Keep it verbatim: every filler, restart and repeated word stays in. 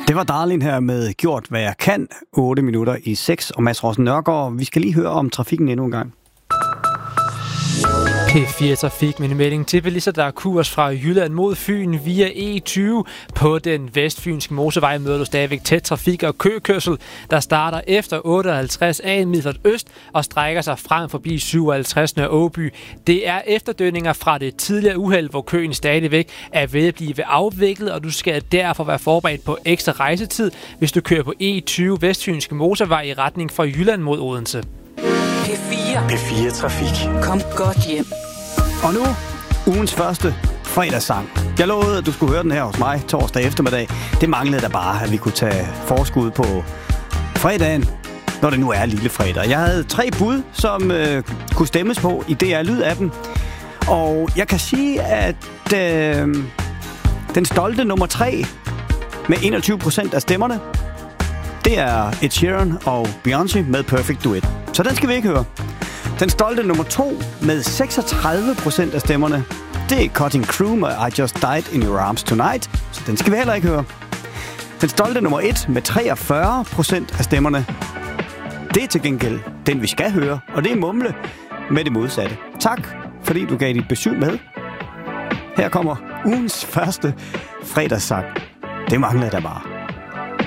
Det var Darlin her med Gjort, hvad jeg kan. otte minutter i seks, og Mads Rossen Nørgaard. Vi skal lige høre om trafikken endnu en gang. P fire Trafik med en melding til bilister, der er kurs fra Jylland mod Fyn via E tyve. På den vestfynske motorvej møder du stadigvæk tæt trafik og køkørsel, der starter efter otteoghalvtreds A Middelfart Øst og strækker sig frem forbi syvoghalvtreds Nørre Åby. Det er efterdønninger fra det tidligere uheld, hvor køen stadigvæk er ved at blive afviklet, og du skal derfor være forberedt på ekstra rejsetid, hvis du kører på E tyve vestfynske motorvej i retning fra Jylland mod Odense. P fire. P fire Trafik. Kom godt hjem. Og nu, ugens første fredagssang. Jeg lovede, at du skulle høre den her hos mig torsdag eftermiddag. Det manglede da bare, at vi kunne tage forskud på fredagen, når det nu er lille fredag. Jeg havde tre bud, som øh, kunne stemmes på i D R Lyd-appen. Og jeg kan sige, at øh, den stolte nummer tre med enogtyve procent af stemmerne, det er Ed Sheeran og Beyoncé med Perfect Duet. Så den skal vi ikke høre. Den stolte nummer to med seksogtredive procent af stemmerne, det er Cutting Crew med I Just Died in Your Arms Tonight. Så den skal vi heller ikke høre. Den stolte nummer et med treogfyrre procent af stemmerne, det er til gengæld den, vi skal høre. Og det er Mumle med det modsatte. Tak, fordi du gav dit besøg med. Her kommer ugens første fredagssang. Det mangler der bare.